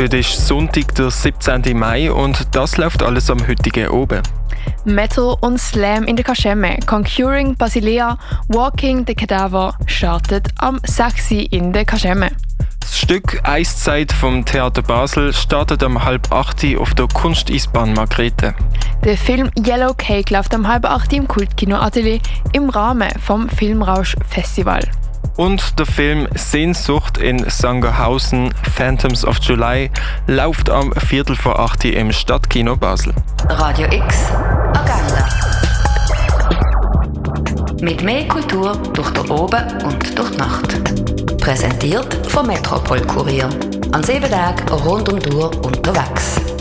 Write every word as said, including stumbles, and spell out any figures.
Heute ist Sonntag, der siebzehnten Mai und das läuft alles am heutigen Oben. Metal und Slam in der Kaschemme, Conjuring Basilea, Walking the Cadaver startet am sechs Uhr in der Kaschemme. Das Stück Eiszeit vom Theater Basel startet am halb acht Uhr auf der Kunsteisbahn Margrethe. Der Film Yellow Cake läuft am halb acht Uhr im Kultkino Atelier im Rahmen vom Filmrausch Festival. Und der Film Sehnsucht in Sangerhausen Phantoms of July läuft am Viertel vor acht Uhr im Stadtkino Basel. Radio X Agenda. Mit mehr Kultur durch den Oben und durch die Nacht. Präsentiert vom Metropol Kurier. An sieben Tagen rund um die Uhr unterwegs.